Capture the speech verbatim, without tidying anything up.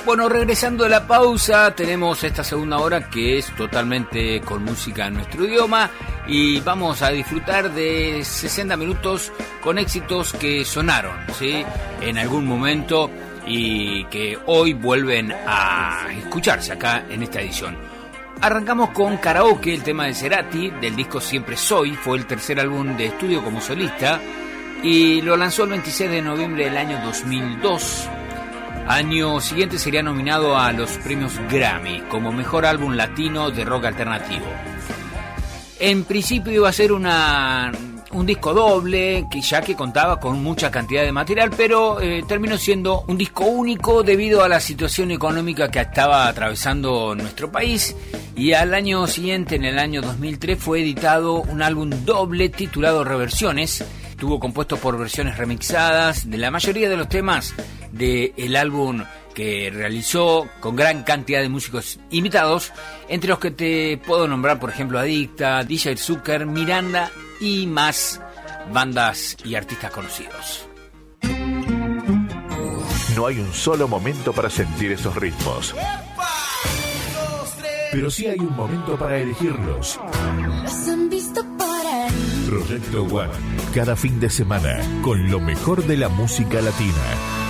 Bueno, regresando de la pausa, tenemos esta segunda hora que es totalmente con música en nuestro idioma y vamos a disfrutar de sesenta minutos con éxitos que sonaron, ¿sí?, en algún momento y que hoy vuelven a escucharse acá en esta edición. Arrancamos con Karaoke, el tema de Cerati, del disco Siempre Soy, fue el tercer álbum de estudio como solista y lo lanzó el veintiséis de noviembre del año dos mil dos. Año siguiente sería nominado a los premios Grammy como mejor álbum latino de rock alternativo. En principio iba a ser una, un disco doble, que ya que contaba con mucha cantidad de material, pero eh, terminó siendo un disco único debido a la situación económica que estaba atravesando nuestro país. Y al año siguiente, en el año dos mil tres, fue editado un álbum doble titulado Reversiones. Estuvo compuesto por versiones remixadas de la mayoría de los temas del álbum que realizó con gran cantidad de músicos invitados, entre los que te puedo nombrar, por ejemplo, Adicta, D J Zucker, Miranda y más bandas y artistas conocidos. No hay un solo momento para sentir esos ritmos, pero sí hay un momento para elegirlos. Los han visto por ahí. Proyecto One, cada fin de semana, con lo mejor de la música latina.